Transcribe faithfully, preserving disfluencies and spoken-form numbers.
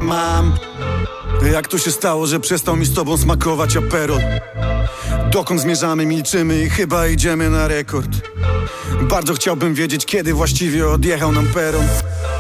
mam. Jak to się stało, że przestał mi z tobą smakować aperol? Dokąd zmierzamy, milczymy i chyba idziemy na rekord. Bardzo chciałbym wiedzieć, kiedy właściwie odjechał nam peron.